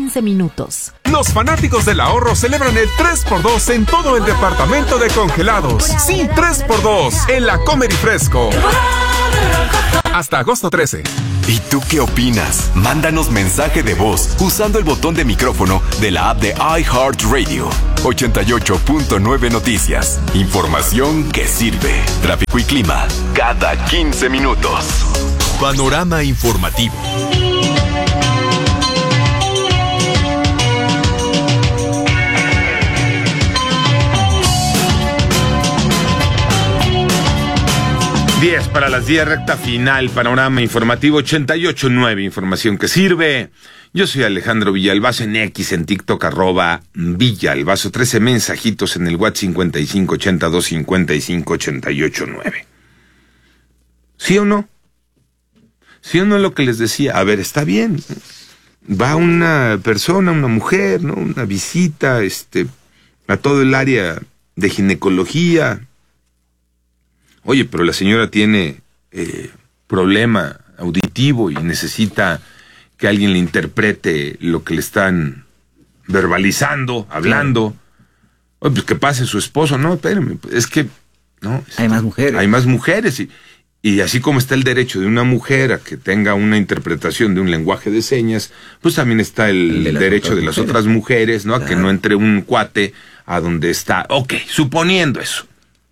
15 minutos. Los fanáticos del ahorro celebran el 3x2 en todo el departamento de congelados. Sí, 3x2 en la Comer y Fresco. Hasta agosto 13. ¿Y tú qué opinas? Mándanos mensaje de voz usando el botón de micrófono de la app de iHeartRadio. 88.9 Noticias. Información que sirve. Tráfico y clima cada 15 minutos. Panorama informativo. Diez para las 10, recta final, panorama informativo 88.9, información que sirve. Yo soy Alejandro Villalbazo en X, en TikTok, @Villalbazo, 13 mensajitos en el WhatsApp 55825588.9. ¿Sí o no? ¿Sí o no lo que les decía? A ver, está bien. Va una persona, una mujer, ¿no? Una visita, a todo el área de ginecología. Oye, pero la señora tiene problema auditivo y necesita que alguien le interprete lo que le están verbalizando, hablando. Oye, pues que pase su esposo. No, espérame, es que... no. Hay más mujeres. Hay más mujeres y así como está el derecho de una mujer a que tenga una interpretación de un lenguaje de señas, pues también está el derecho de las otras mujeres, ¿no? A que no entre un cuate a donde está... Ok, suponiendo eso.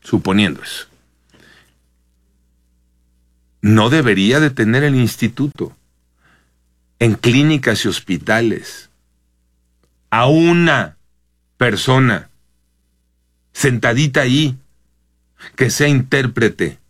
No debería de tener el instituto en clínicas y hospitales a una persona sentadita ahí que sea intérprete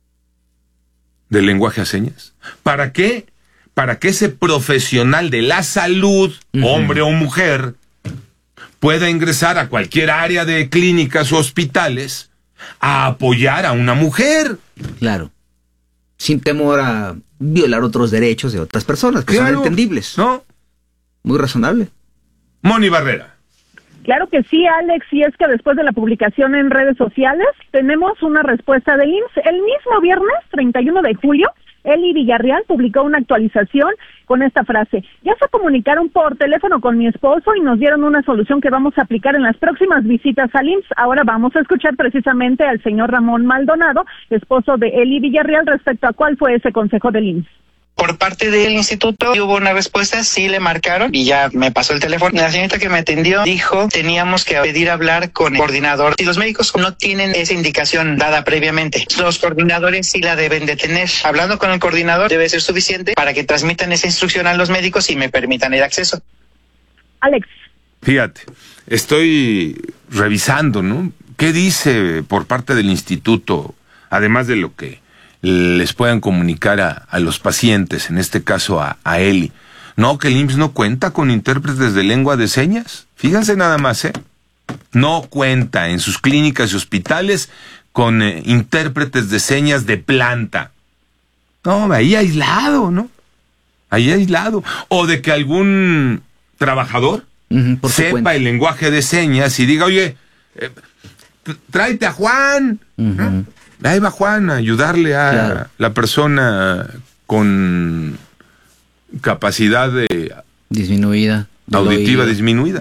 del lenguaje a señas. ¿Para qué? Para que ese profesional de la salud, hombre o mujer, pueda ingresar a cualquier área de clínicas o hospitales a apoyar a una mujer. Claro. Sin temor a violar otros derechos de otras personas, que son entendibles. ¿No? Muy razonable. Moni Barrera. Claro que sí, Alex, y es que después de la publicación en redes sociales, tenemos una respuesta del IMSS. El mismo viernes, 31 de julio, Eli Villarreal publicó una actualización con esta frase: ya se comunicaron por teléfono con mi esposo y nos dieron una solución que vamos a aplicar en las próximas visitas al IMSS. Ahora vamos a escuchar precisamente al señor Ramón Maldonado, esposo de Eli Villarreal, respecto a cuál fue ese consejo del IMSS. Por parte del instituto hubo una respuesta, sí le marcaron y ya me pasó el teléfono. La señorita que me atendió dijo teníamos que pedir hablar con el coordinador. Si los médicos no tienen esa indicación dada previamente, los coordinadores sí la deben de tener. Hablando con el coordinador debe ser suficiente para que transmitan esa instrucción a los médicos y me permitan el acceso. Alex. Fíjate, estoy revisando, ¿no? ¿Qué dice por parte del instituto, además de lo que les puedan comunicar a los pacientes, en este caso a Eli? No, que el IMSS no cuenta con intérpretes de lengua de señas. Fíjense nada más, no cuenta en sus clínicas y hospitales con intérpretes de señas de planta. No, ahí aislado, ¿no? Ahí aislado. O de que algún trabajador sepa el lenguaje de señas y diga, oye, tráete a Juan. Ahí va Juan a ayudarle a la persona con capacidad disminuida, auditiva disminuida.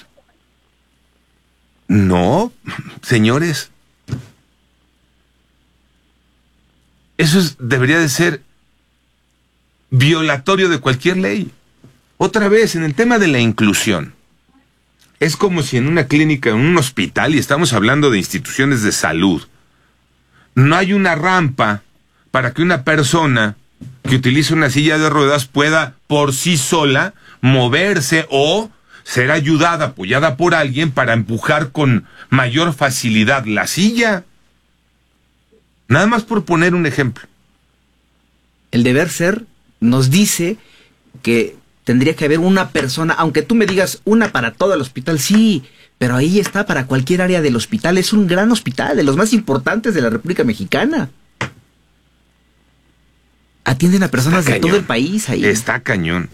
No, señores. Eso debería de ser violatorio de cualquier ley. Otra vez, en el tema de la inclusión, es como si en una clínica, en un hospital, y estamos hablando de instituciones de salud, no hay una rampa para que una persona que utiliza una silla de ruedas pueda por sí sola moverse o ser ayudada, apoyada por alguien para empujar con mayor facilidad la silla. Nada más por poner un ejemplo. El deber ser nos dice que tendría que haber una persona, aunque tú me digas una para todo el hospital, sí, pero ahí está para cualquier área del hospital. Es un gran hospital, de los más importantes de la República Mexicana. Atienden a personas de todo el país ahí. Está cañón.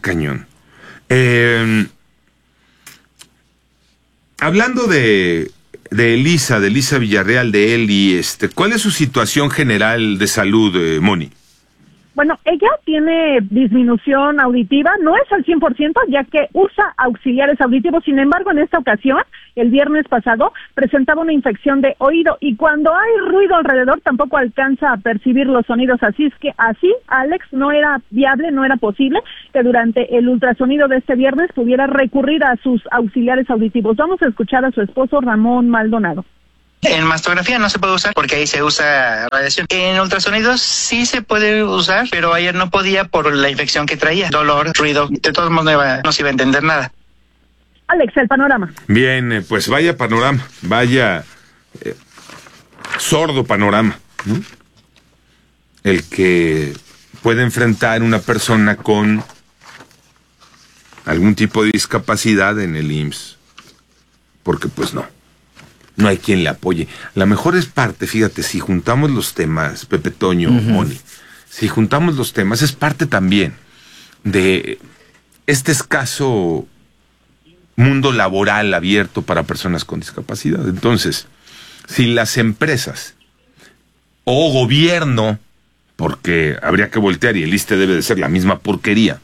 Hablando de Elisa Villarreal, de Eli, ¿cuál es su situación general de salud, Moni? Bueno, ella tiene disminución auditiva, no es al 100%, ya que usa auxiliares auditivos. Sin embargo, en esta ocasión, el viernes pasado, presentaba una infección de oído y cuando hay ruido alrededor tampoco alcanza a percibir los sonidos. Así es que así, Alex, no era viable, no era posible que durante el ultrasonido de este viernes pudiera recurrir a sus auxiliares auditivos. Vamos a escuchar a su esposo Ramón Maldonado. En mastografía no se puede usar porque ahí se usa radiación. En ultrasonidos sí se puede usar, pero ayer no podía por la infección que traía. Dolor, ruido, de todos modos no se iba a entender nada. Alex, el panorama. Bien, pues vaya panorama, vaya sordo panorama, ¿no? El que puede enfrentar una persona con algún tipo de discapacidad en el IMSS. Porque pues no hay quien le apoye. La mejor es parte, fíjate, si juntamos los temas, Pepe Toño, Moni, si juntamos los temas, es parte también de este escaso mundo laboral abierto para personas con discapacidad. Entonces, si las empresas o gobierno, porque habría que voltear y el ISSSTE debe de ser la misma porquería,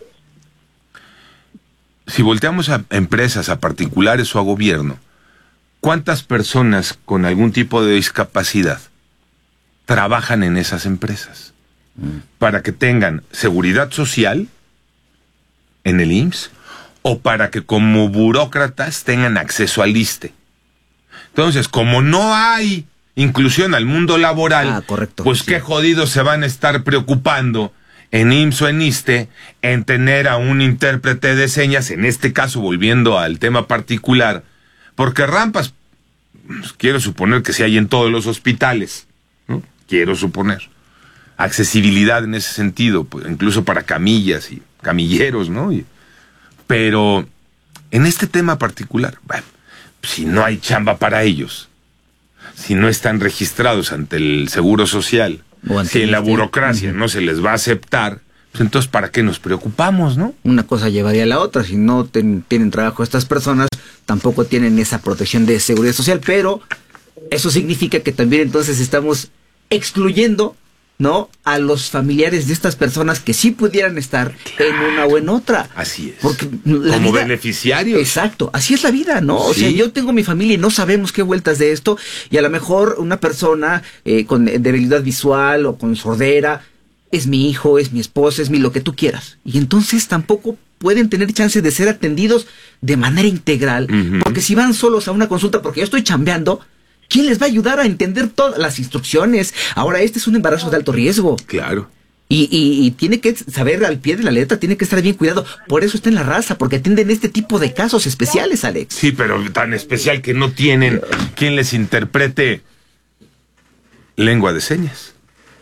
si volteamos a empresas, a particulares o a gobierno, ¿cuántas personas con algún tipo de discapacidad trabajan en esas empresas? Para que tengan seguridad social en el IMSS o para que como burócratas tengan acceso al ISSSTE. Entonces, como no hay inclusión al mundo laboral, correcto, pues sí. qué jodidos se van a estar preocupando en IMSS o en ISSSTE en tener a un intérprete de señas, en este caso volviendo al tema particular, porque rampas, quiero suponer que sí hay en todos los hospitales, ¿no? Quiero suponer. Accesibilidad en ese sentido, pues, incluso para camillas y camilleros, ¿no? Pero en este tema particular, bueno, si no hay chamba para ellos, si no están registrados ante el Seguro Social, si en la burocracia no se les va a aceptar, pues entonces ¿para qué nos preocupamos, no? Una cosa llevaría a la otra. Si no tienen trabajo estas personas, tampoco tienen esa protección de seguridad social, pero eso significa que también entonces estamos excluyendo, ¿no?, a los familiares de estas personas que sí pudieran estar en una o en otra. Así es. Porque como beneficiarios. Exacto, así es la vida, ¿no? O sea, yo tengo mi familia y no sabemos qué vueltas de esto, y a lo mejor una persona con debilidad visual o con sordera es mi hijo, es mi esposa, es lo que tú quieras. Y entonces tampoco pueden tener chance de ser atendidos de manera integral, porque si van solos a una consulta, porque yo estoy chambeando, ¿quién les va a ayudar a entender todas las instrucciones? Ahora, este es un embarazo de alto riesgo. Claro. Y tiene que saber al pie de la letra, tiene que estar bien cuidado. Por eso está en la raza, porque atienden este tipo de casos especiales, Alex. Sí, pero tan especial que no tienen quien les interprete lengua de señas.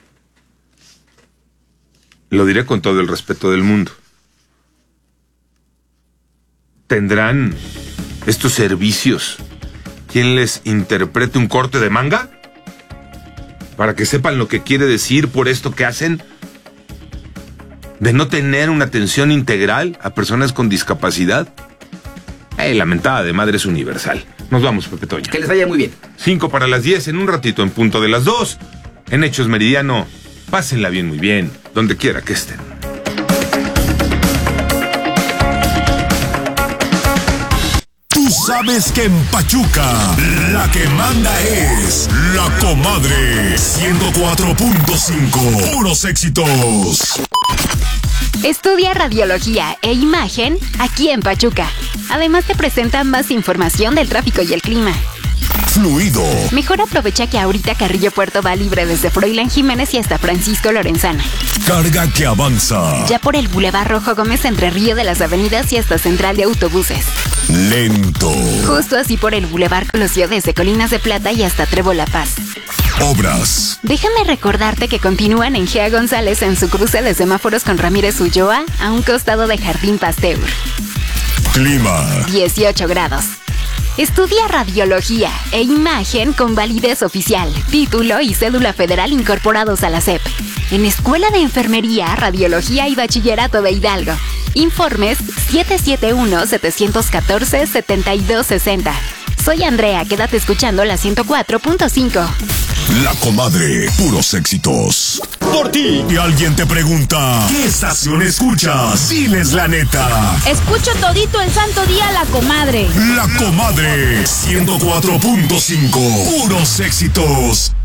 Lo diré con todo el respeto del mundo. ¿Tendrán estos servicios quien les interprete un corte de manga? Para que sepan lo que quiere decir por esto que hacen, de no tener una atención integral a personas con discapacidad. La mentada de madre es universal. Nos vamos, Pepe Toño. Que les vaya muy bien. 5 para las 10, en un ratito, en punto de las 2. En Hechos Meridiano, pásenla bien, muy bien, donde quiera que estén. Tú sabes que en Pachuca la que manda es La Comadre 104.5. Puros éxitos. Estudia radiología e imagen aquí en Pachuca. Además te presenta más información del tráfico y el clima. Fluido. Mejor aprovecha que ahorita Carrillo Puerto va libre desde Froilán Jiménez y hasta Francisco Lorenzana. Carga que avanza. Ya por el Boulevard Rojo Gómez entre Río de las Avenidas y hasta Central de Autobuses. Lento. Justo así por el Boulevard Colosio desde Colinas de Plata y hasta Trevo La Paz. Obras. Déjame recordarte que continúan en Gea González en su cruce de semáforos con Ramírez Ulloa a un costado de Jardín Pasteur. Clima. 18 grados. Estudia radiología e imagen con validez oficial, título y cédula federal incorporados a la SEP. En Escuela de Enfermería, Radiología y Bachillerato de Hidalgo. Informes 771-714-7260. Soy Andrea, quédate escuchando la 104.5. La Comadre, puros éxitos. por ti. Y alguien te pregunta, ¿qué estación escuchas? Diles la neta. Escucho todito el santo día La Comadre. La Comadre 104.5. Puros éxitos.